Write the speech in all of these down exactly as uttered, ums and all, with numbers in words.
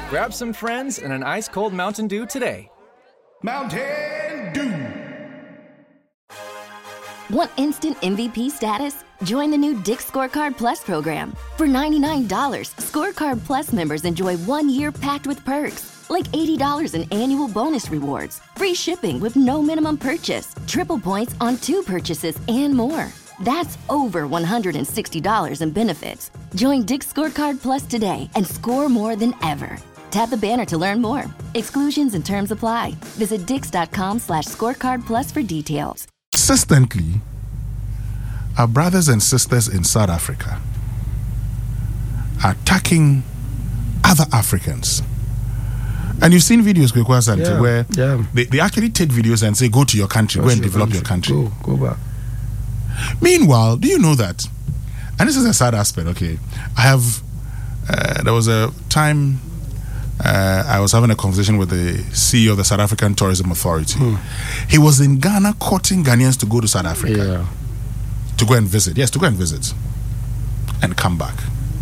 Grab some friends and an ice-cold Mountain Dew today. Mountain Dew. Want instant M V P status? Join the new Dick's Scorecard Plus program. For ninety-nine dollars, Scorecard Plus members enjoy one year packed with perks, like eighty dollars in annual bonus rewards, free shipping with no minimum purchase, triple points on two purchases, and more. That's over one hundred sixty dollars in benefits. Join Dick's Scorecard Plus today and score more than ever. Tap the banner to learn more. Exclusions and terms apply. Visit dix.com slash scorecard plus for details. Consistently, our brothers and sisters in South Africa are attacking other Africans. And you've seen videos, Kwekwa, yeah, where yeah. They, they actually take videos and say, go to your country, go and your develop country. your country. Go, go back. Meanwhile, do you know that? And this is a sad aspect, okay? I have, uh, there was a time uh, I was having a conversation with the C E O of the South African Tourism Authority. Hmm. He was in Ghana courting Ghanaians to go to South Africa. Yeah. To go and visit. Yes, to go and visit. And come back.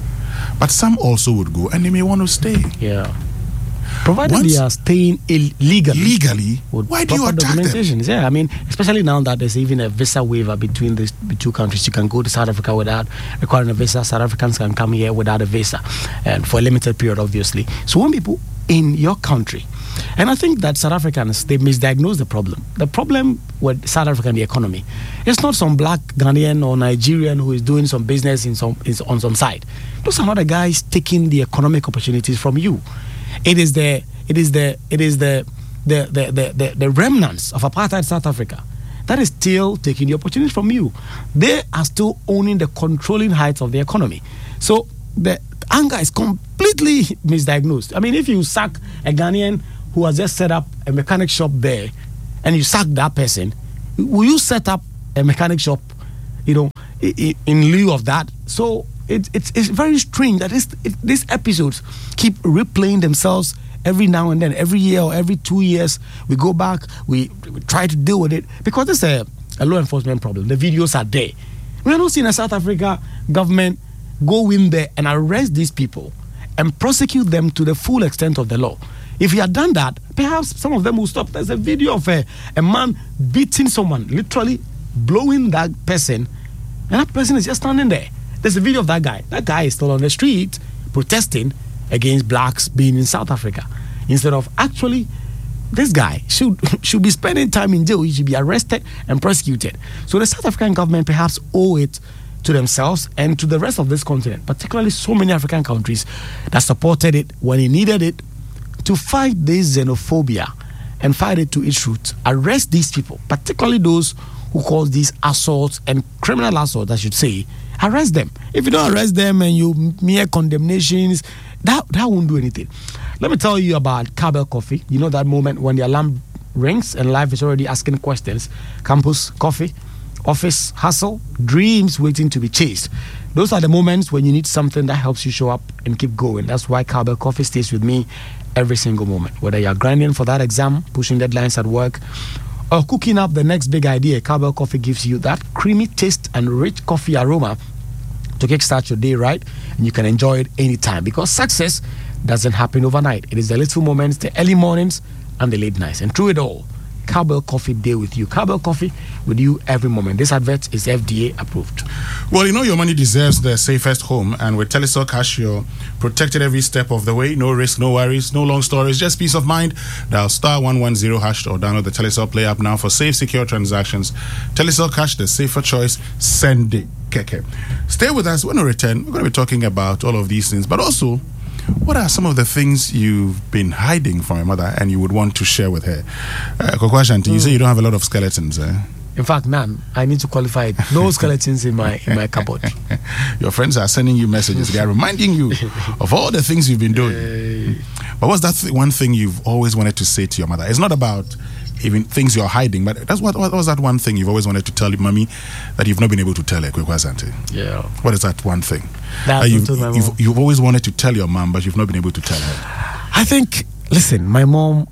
But some also would go and they may want to stay. Yeah. Provided Once, they are staying illegally. Legally? Why do you attack them? Yeah, I mean, especially now that there's even a visa waiver between the, the two countries. You can go to South Africa without requiring a visa. South Africans can come here without a visa, and for a limited period, obviously. So when people in your country, and I think that South Africans, they misdiagnose the problem. The problem with South Africa and the economy, it's not some black Ghanaian or Nigerian who is doing some business in some is on some side. Those are not the guys taking the economic opportunities from you. It is the it is the it is the the the the, the, the remnants of apartheid South Africa that is still taking the opportunities from you. They are still owning the controlling heights of the economy. So the anger is completely misdiagnosed. I mean, if you sack a Ghanaian who has just set up a mechanic shop there, and you sack that person, will you set up a mechanic shop, you know, in, in lieu of that? So it, it's it's very strange that this, it, these episodes keep replaying themselves every now and then, every year or every two years. We go back, we, we try to deal with it, because it's a, a law enforcement problem. The videos are there. We are not seeing a South Africa government go in there and arrest these people and prosecute them to the full extent of the law. If he had done that, perhaps some of them will stop. There's a video of a, a man beating someone, literally blowing that person, and that person is just standing there. There's a video of that guy. That guy is still on the street protesting against blacks being in South Africa. Instead of actually, this guy should should be spending time in jail. He should be arrested and prosecuted. So the South African government perhaps owe it to themselves and to the rest of this continent, particularly so many African countries that supported it when it needed it, to fight this xenophobia and fight it to its roots. Arrest these people, particularly those who cause these assaults and criminal assaults, I should say. Arrest them. If you don't arrest them and you mere condemnations, that, that won't do anything. Let me tell you about Cowbell Coffee. You know that moment when the alarm rings and life is already asking questions. Campus, coffee, office, hustle, dreams waiting to be chased. Those are the moments when you need something that helps you show up and keep going. That's why Cowbell Coffee stays with me every single moment. Whether you're grinding for that exam, pushing deadlines at work, or cooking up the next big idea, Cowbell Coffee gives you that creamy taste and rich coffee aroma to kickstart your day right, and you can enjoy it anytime, because success doesn't happen overnight. It is the little moments, the early mornings, and the late nights. And through it all, Cowbell Coffee day with you. Cowbell Coffee with you every moment. This advert is F D A approved. Well, you know your money deserves the safest home, and with Telesur Cash, you're protected every step of the way. No risk, no worries, no long stories, just peace of mind. Dial star one one zero hash or download the Telesur Play app now for safe, secure transactions. Telesur Cash, the safer choice. Send it. Keke. Stay with us. When we return, we're going to be talking about all of these things, but also, what are some of the things you've been hiding from your mother and you would want to share with her? Uh, Kwekwa Ashanti, mm. you say you don't have a lot of skeletons, eh? In fact, none. I need to qualify it. No skeletons in my in my cupboard. Your friends are sending you messages. They are reminding you of all the things you've been doing. Hey. But what's that th- one thing you've always wanted to say to your mother? It's not about even things you're hiding, but that's what, what was that one thing you've always wanted to tell your mommy that you've not been able to tell her, Kwekwa Ashanti? Yeah. What is that one thing? That uh, you've, you've, you've always wanted to tell your mom, but you've not been able to tell her. I think, listen, my mom,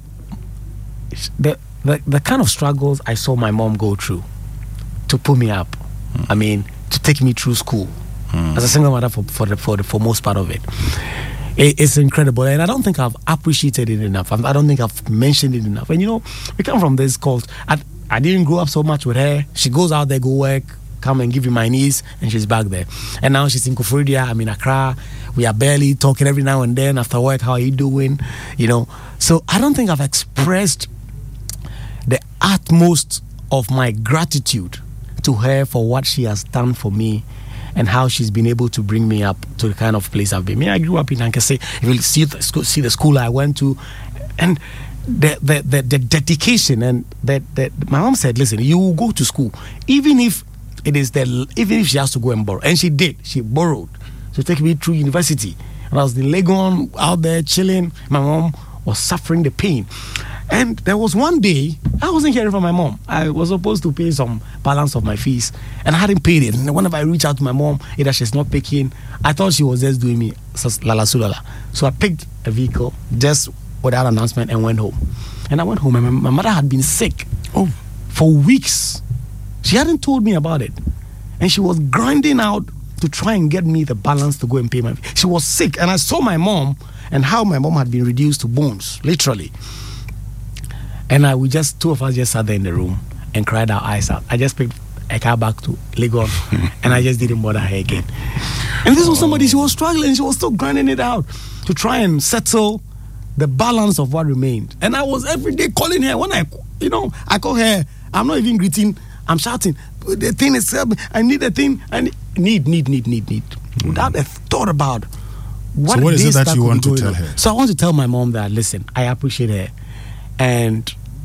the the, the kind of struggles I saw my mom go through to pull me up, mm. I mean, to take me through school, mm. as a single mother for for the, for the for most part of it, it, it's incredible, and I don't think I've appreciated it enough. I don't think I've mentioned it enough. And you know, we come from this cult. I, I didn't grow up so much with her. She goes out there, go work, come and give you my niece, and she's back there. And now she's in Koforidua, I'm in Accra. We are barely talking every now and then after work. How are you doing? You know, so I don't think I've expressed the utmost of my gratitude to her for what she has done for me and how she's been able to bring me up to the kind of place I've been. Me, I grew up in Ankese. If you see the school, see the school I went to, and the the the, the dedication and that that my mom said, listen, you will go to school even if it is the even if she has to go and borrow, and she did. She borrowed to take me through university. And I was in Legon out there chilling. My mom was suffering the pain. And there was one day, I wasn't hearing from my mom. I was supposed to pay some balance of my fees, and I hadn't paid it. And whenever I reach out to my mom, either she's not picking, I thought she was just doing me lala sulala. So I picked a vehicle just without announcement and went home. And I went home, and my, my mother had been sick oh, for weeks. She hadn't told me about it. And she was grinding out to try and get me the balance to go and pay my fee. She was sick, and I saw my mom and how my mom had been reduced to bones, literally. And I, we just, two of us just sat there in the room and cried our eyes out. I just picked a car back to Legon and I just didn't bother her again. And this was somebody, she was struggling, she was still grinding it out to try and settle the balance of what remained. And I was every day calling her. When I, you know, I call her, I'm not even greeting, I'm shouting, the thing is, I need a thing, I need, need, need, need, need, need. Mm-hmm. Without a thought about what, so what is it that you want to tell her? So I want to tell my mom that, listen, I appreciate her. And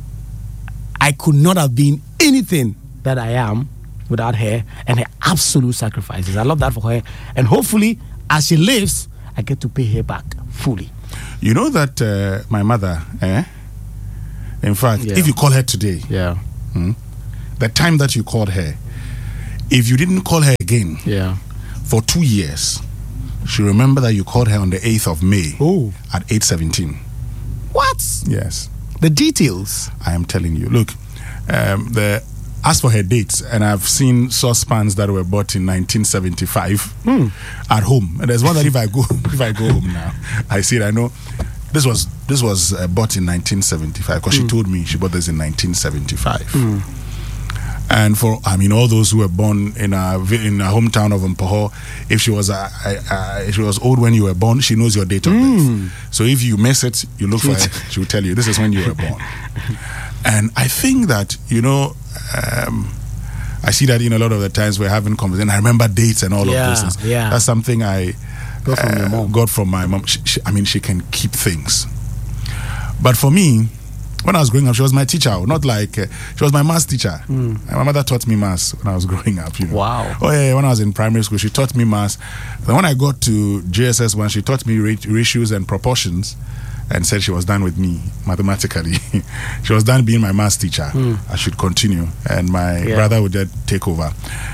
I could not have been anything that I am without her and her absolute sacrifices. I love that for her. And hopefully, as she lives, I get to pay her back fully. You know that uh, my mother, eh? in fact, Yeah. if you call her today, Yeah. hmm, the time that you called her, if you didn't call her again Yeah. for two years, she remember that you called her on the eighth of May Oh. at eight seventeen. What? Yes. The details. I am telling you. Look, um, the as for her dates, and I've seen saucepans that were bought in nineteen seventy-five Mm. at home. And there's one that if I go if I go home now, I see it. I know this was this was uh, bought in nineteen seventy-five because mm. she told me she bought this in nineteen seventy-five. Mm. And for I mean all those who were born in a in a hometown of Mpoho, if she was uh, uh, if she was old when you were born, she knows your date of Mm. birth. So if you miss it, you look for her. She will tell you this is when you were born. And I think that you know, um, I see that in a lot of the times we're having conversations. I remember dates and all Yeah, of those things. yeah. That's something I Got from your mom. got from my mom. She, she, I mean, she can keep things. But for me, when I was growing up, she was my teacher. Not like uh, she was my maths teacher. Mm. My mother taught me maths when I was growing up. You know? Wow. Oh yeah, when I was in primary school, she taught me maths. Then when I got to J S S one, she taught me ra- ratios and proportions, and said she was done with me mathematically. She was done being my maths teacher. Mm. I should continue, and my Yeah. brother would then take over.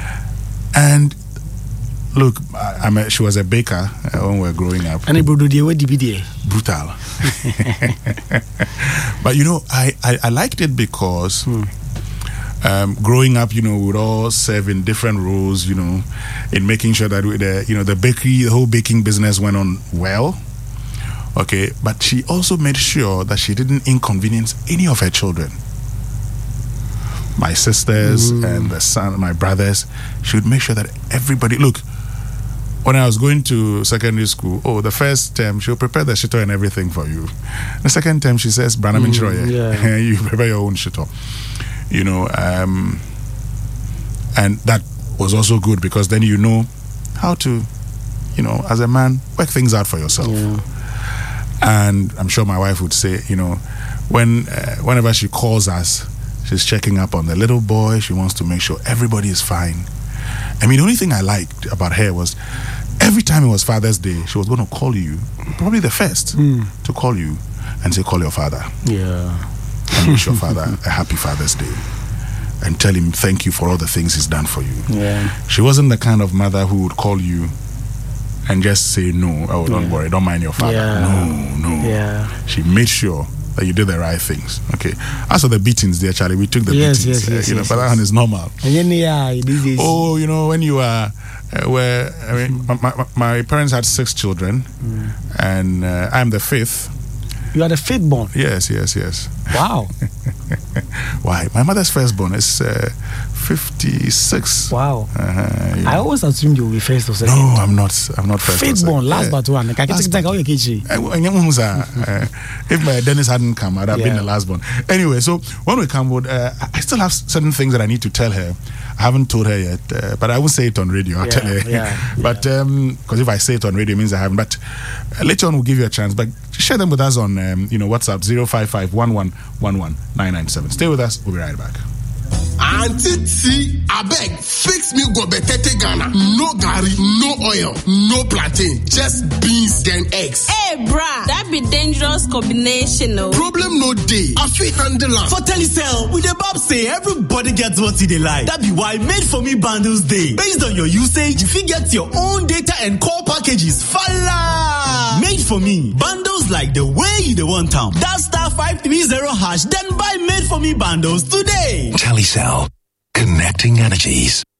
And look, I, I'm a, she was a baker uh, when we were growing up. And brutal. But you know, I, I, I liked it because hmm. um, growing up, you know, we would all serve in different roles, you know, in making sure that we, the you know the bakery, the whole baking business went on well. Okay, but she also made sure that she didn't inconvenience any of her children. My sisters mm. and the son, my brothers, she would make sure that everybody look. When I was going to secondary school, oh, the first term, she'll prepare the shito and everything for you. The second term, she says, Branham mm, yeah. You prepare your own shito. You know, um, and that was also good because then you know how to, you know, as a man, work things out for yourself. Yeah. And I'm sure my wife would say, you know, when uh, whenever she calls us, she's checking up on the little boy. She wants to make sure everybody is fine. I mean, the only thing I liked about her was every time it was Father's Day, she was going to call you, probably the first, mm. to call you and say, call your father. Yeah. And wish your father a happy Father's Day. And tell him thank you for all the things he's done for you. Yeah. She wasn't the kind of mother who would call you and just say, no, oh, don't yeah. worry, don't mind your father. Yeah. No, no. Yeah. She made sure that you did the right things. Okay. As for the beatings there, Charlie, we took the yes, beatings. Yes, yes, uh, you yes, know, but yes. that one is normal. And then, yeah, this is oh, you know, when you are, uh, where, I mean, my, my, my parents had six children, mm. and uh, I'm the fifth. You are the fifth born? Yes, yes, yes. Wow. Why? My mother's firstborn is uh, fifty-six. Wow. Uh-huh, yeah. I always assumed you will be first or second. No, I'm not. I'm not first. Fifth-born, last yeah. but one. Last but one. uh, if my Dennis hadn't come, I'd have yeah. been the last one. Anyway, so when we come, uh, I still have certain things that I need to tell her. I haven't told her yet, uh, but I will say it on radio. I'll yeah, tell her. Yeah, but because um, if I say it on radio, it means I haven't. But uh, later on, we'll give you a chance. But share them with us on um, you know WhatsApp zero five five one one one one nine nine seven. Stay with us. We'll be right back. Auntie T, I beg, fix me go betete Ghana. No gari, no oil, no plantain, just beans then eggs. Hey, bruh, that be dangerous combination, no? Problem no day. I feel handle for Telecel, with the Bob say everybody gets what they like. That be why Made For Me bundles day. Based on your usage, if you get your own data and call packages, falla! Made For Me bundles like the way you the want town. That star five three zero hash, then buy Made For Me bundles today. Telecel, connecting energies.